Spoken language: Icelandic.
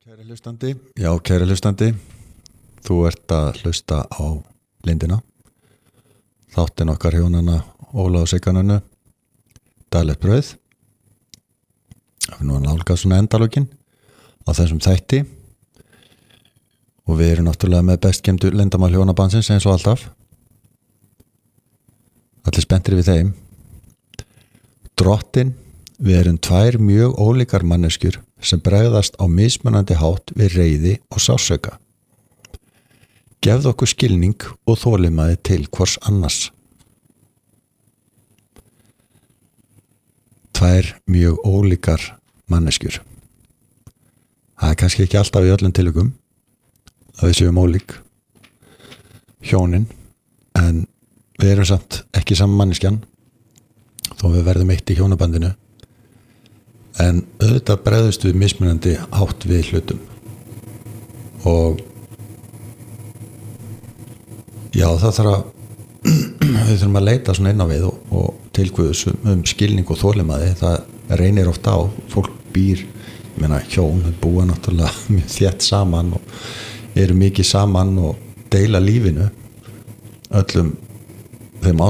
Kæri hlustandi, þú ert að hlusta á Lindina, þáttinn okkar hjónanna Óla og Sigganunnu, daglegt brauð. Það er nú að nálgast svona endalókin á þessum þætti og við erum náttúrulega með bestgemdu leyndamál hjónabandsins eins og alltaf. Allir spenntir við þeim. Drottin, við erum tvær mjög ólíkar manneskjur sem bregðast á mismunandi hátt við reiði og sársauka. Gefðu okkur skilning og þolinmæði til hvors annars. Tvær mjög ólíkar manneskjur. Það er kannski ekki alltaf í öllum tilvikum að við séum ólík hjónin, en við erum samt ekki saman manneskjan þó við verðum eitt í hjónabandinu. En auðvitað bregðust við mismunandi hátt við hlutum og já, það þarf að við þurfum að leita svona inn á við og til Guðs skilning og þolinmæði. Það reynir oft á, fólk býr, ég meina hjón, þau búa náttúrulega mjög þétt saman og eru mikið saman og deila lífinu, öllum þeim